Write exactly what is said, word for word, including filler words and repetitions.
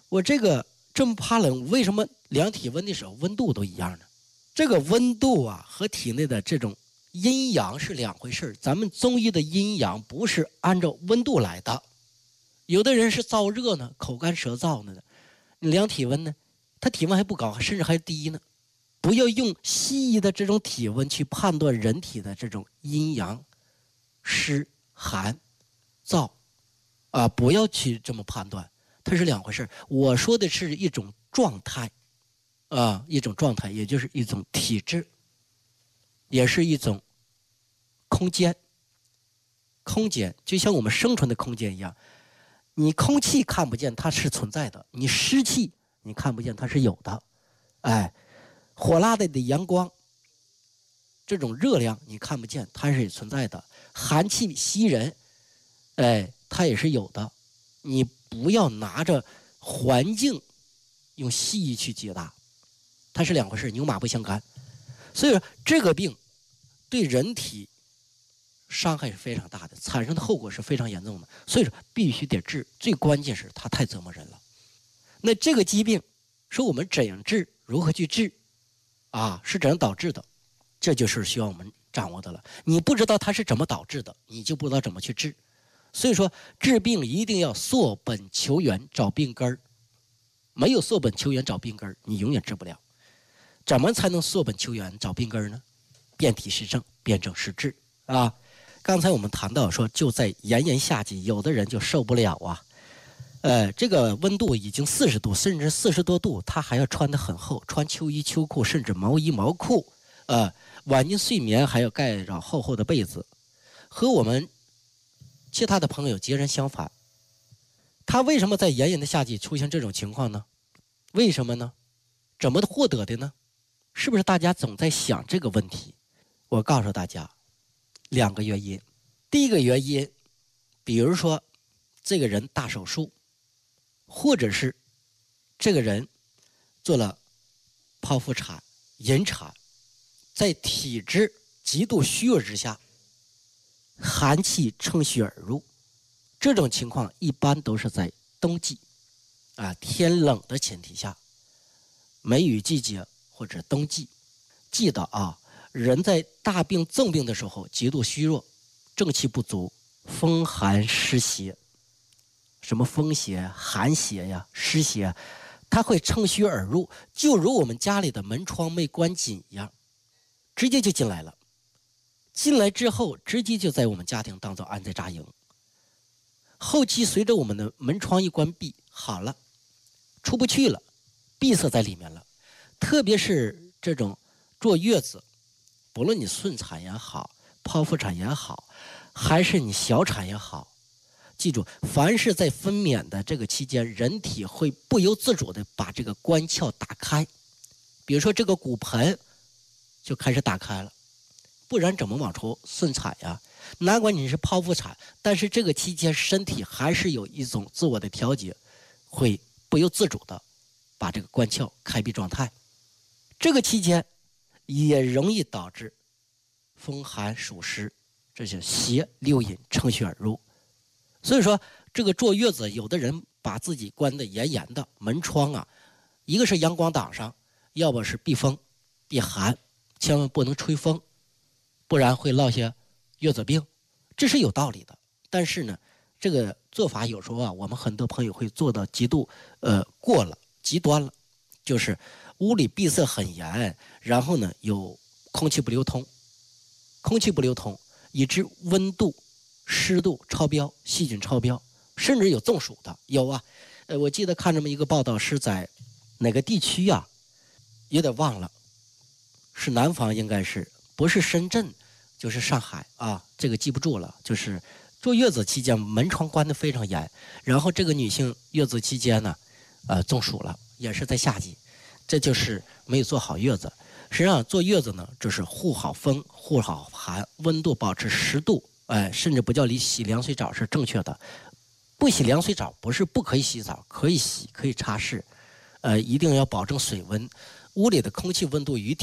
我这个这么怕冷，为什么量体温的时候温度都一样呢？这个温度啊和体内的这种阴阳是两回事。咱们中医的阴阳不是按照温度来的，有的人是燥热呢，口干舌燥呢，你量体温呢，他体温还不高，甚至还低呢。不要用西医的这种体温去判断人体的这种阴阳湿寒燥啊，不要去这么判断，它是两回事。我说的是一种状态啊，一种状态，也就是一种体质，也是一种空间。空间就像我们生存的空间一样，你空气看不见它是存在的，你湿气你看不见它是有的，哎，火辣的的阳光，这种热量你看不见它是存在的，寒气袭人，哎，它也是有的。你不要拿着环境用西医去解答，它是两回事，牛马不相干。所以说这个病对人体伤害是非常大的，产生的后果是非常严重的，所以说必须得治。最关键是它太折磨人了。那这个疾病说我们怎样治，如何去治啊，是怎样导致的，这就是需要我们掌握的了。你不知道它是怎么导致的，你就不知道怎么去治。所以说治病一定要溯本求源，找病根儿。没有溯本求源找病根儿，你永远治不了。怎么才能溯本求源找病根儿呢？辨体施症，辨证施治啊。刚才我们谈到说，就在炎炎夏季，有的人就受不了啊，呃，这个温度已经四十度，甚至四十多度，他还要穿得很厚，穿秋衣秋裤，甚至毛衣毛裤，呃，晚间睡眠还要盖着厚厚的被子，和我们其他的朋友截然相反。他为什么在炎炎的夏季出现这种情况呢？为什么呢？怎么获得的呢？是不是大家总在想这个问题？我告诉大家两个原因。第一个原因，比如说这个人大手术，或者是这个人做了剖腹产、引产，在体质极度虚弱之下，寒气乘虚而入，这种情况一般都是在冬季啊，天冷的前提下，梅雨季节或者冬季。记得啊，人在大病重病的时候极度虚弱，正气不足，风寒湿邪，什么风邪、寒邪呀、湿邪，它会乘虚而入，就如我们家里的门窗没关紧一样，直接就进来了。进来之后，直接就在我们家庭当中安在扎营。后期随着我们的门窗一关闭，好了，出不去了，闭塞在里面了。特别是这种坐月子，不论你顺产也好，剖腹产也好，还是你小产也好，记住，凡是在分娩的这个期间，人体会不由自主的把这个关窍打开，比如说这个骨盆就开始打开了，不然怎么往出顺产呀？哪管你是剖腹产，但是这个期间身体还是有一种自我的调节，会不由自主的把这个关窍开闭状态。这个期间也容易导致风寒暑湿，这些邪六淫乘虚而入。所以说这个坐月子，有的人把自己关得严严的，门窗啊，一个是阳光挡上，要不是避风避寒，千万不能吹风，不然会落下月子病，这是有道理的。但是呢，这个做法有时候啊，我们很多朋友会做到极度呃过了极端了，就是屋里闭塞很严，然后呢有空气不流通，空气不流通，以致温度湿度超标，细菌超标，甚至有中暑的有啊。呃，我记得看这么一个报道，是在哪个地区啊，有点忘了，是南方，应该是不是深圳就是上海啊，这个记不住了。就是坐月子期间门窗关得非常严，然后这个女性月子期间呢呃中暑了，也是在夏季，这就是没有做好月子。实际上坐月子呢，就是护好风，护好寒，温度保持十度，哎，甚至不叫你洗凉水澡是正确的。不洗凉水澡不是不可以洗澡，可以洗，可以擦拭，呃，一定要保证水温，屋里的空气温度与